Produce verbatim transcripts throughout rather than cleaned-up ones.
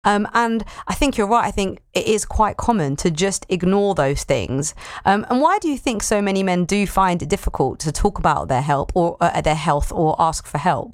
Um, and I think you're right. I think it is quite common to just ignore those things. Um, and why do you think so many men do find it difficult to talk about their help or uh, their health or ask for help?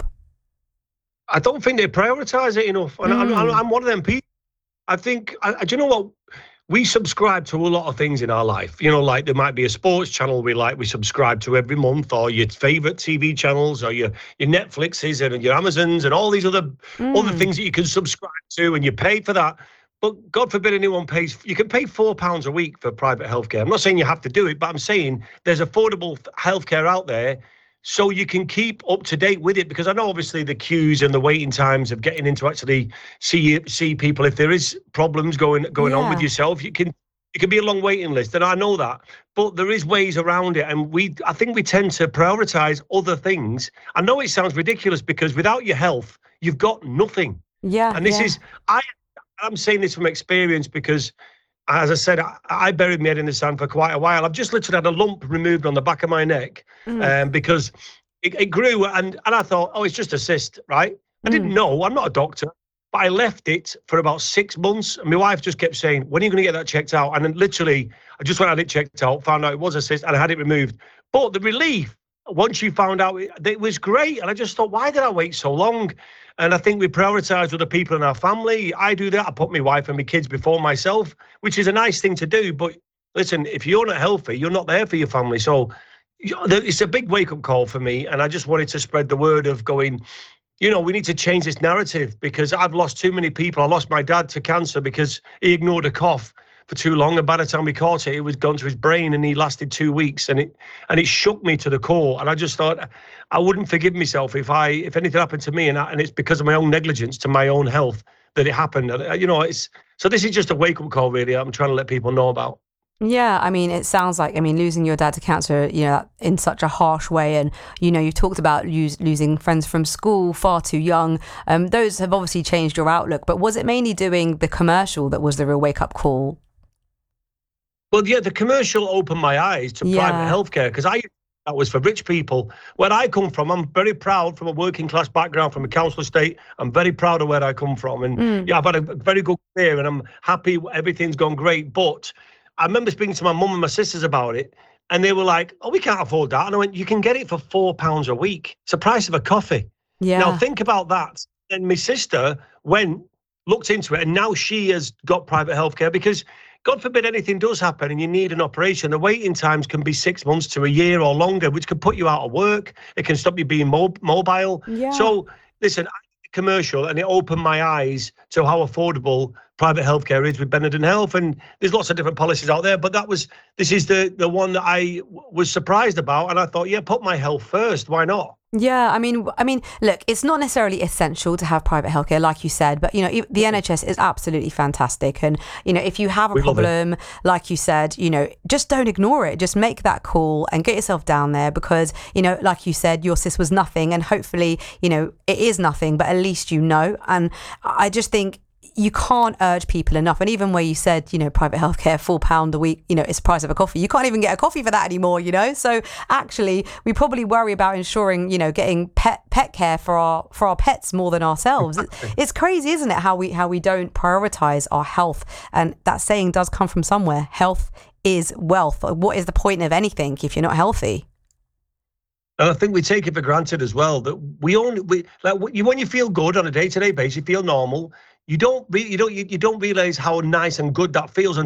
I don't think they prioritise it enough, and I'm, Mm. I'm one of them people. I think, I, do you know what? We subscribe to a lot of things in our life. You know, like there might be a sports channel we like, we subscribe to every month, or your favourite T V channels, or your your Netflixes and your Amazons and all these other other Mm. things that you can subscribe to, and you pay for that. But God forbid anyone pays. You can pay four pounds a week for private healthcare. I'm not saying you have to do it, but I'm saying there's affordable healthcare out there, so you can keep up to date with it. Because I know obviously the queues and the waiting times of getting in to actually see see people. If there is problems going going on with Yeah. yourself, you can it can be a long waiting list, and I know that. But there is ways around it, and we I think we tend to prioritize other things. I know it sounds ridiculous because without your health, you've got nothing. Yeah. And this Yeah. is I I'm saying this from experience because, as I said, I, I buried my head in the sand for quite a while. I've just literally had a lump removed on the back of my neck Mm. um, because it, it grew, and and I thought, oh, it's just a cyst, right? I didn't Mm. know. I'm not a doctor, but I left it for about six months. And my wife just kept saying, when are you going to get that checked out? And then literally, I just went and had it checked out, found out it was a cyst, and I had it removed. But the relief, once you found out, it, it was great. And I just thought, why did I wait so long? And I think we prioritize other people in our family. I do that. I put my wife and my kids before myself, which is a nice thing to do. But listen, if you're not healthy, you're not there for your family. So it's a big wake-up call for me. And I just wanted to spread the word of going, you know, we need to change this narrative because I've lost too many people. I lost my dad to cancer because he ignored a cough for too long, and by the time we caught it, it was gone to his brain, and he lasted two weeks, and it and it shook me to the core. And I just thought I wouldn't forgive myself if I if anything happened to me, and I, and it's because of my own negligence to my own health that it happened. And, you know, it's so this is just a wake up call, really. I'm trying to let people know about. Yeah, I mean, it sounds like, I mean, losing your dad to cancer, you know, in such a harsh way. And, you know, you talked about lose, losing friends from school far too young. Um, those have obviously changed your outlook. But was it mainly doing the commercial that was the real wake up call? Well, yeah, the commercial opened my eyes to private Yeah. healthcare because I that was for rich people. Where I come from, I'm very proud from a working class background, from a council estate. I'm very proud of where I come from. And Mm. yeah, I've had a very good career and I'm happy. Everything's gone great. But I remember speaking to my mum and my sisters about it, and they were like, oh, we can't afford that. And I went, you can get it for four pounds a week. It's the price of a coffee. Now, Yeah. think about that. And my sister went, looked into it, and now she has got private healthcare because God forbid anything does happen and you need an operation, the waiting times can be six months to a year or longer, which could put you out of work. It can stop you being mo- mobile. Yeah. So, listen, I did a commercial and it opened my eyes to how affordable private healthcare is with Benenden Health. And there's lots of different policies out there, but that was, this is the, the one that I w- was surprised about. And I thought, yeah, put my health first. Why not? Yeah, I mean, I mean, look, it's not necessarily essential to have private healthcare, like you said, but you know, e- the N H S is absolutely fantastic, and you know, if you have a We love it. problem, like you said, you know, just don't ignore it. Just make that call and get yourself down there, because you know, like you said, your sis was nothing, and hopefully, you know, it is nothing, but at least you know. And I just think you can't urge people enough. And even where you said, you know, private healthcare, four pound a week, you know, it's the price of a coffee. You can't even get a coffee for that anymore, you know. So actually, we probably worry about ensuring, you know, getting pet pet care for our for our pets more than ourselves. It, it's crazy, isn't it? How we how we don't prioritize our health. And that saying does come from somewhere. Health is wealth. What is the point of anything if you're not healthy? And I think we take it for granted as well that we only we like you when you feel good on a day to day basis, you feel normal. You don't re, you don't you, you don't realize how nice and good that feels